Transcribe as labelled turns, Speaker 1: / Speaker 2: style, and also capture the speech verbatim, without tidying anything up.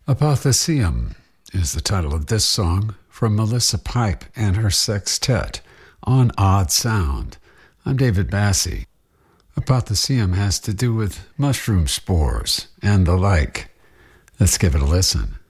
Speaker 1: Apotheosium is the title of this song from Melissa Pipe and her sextet on Odd Sound. I'm David Bassey. Apotheosium has to do with mushroom spores and the like. Let's give it a listen.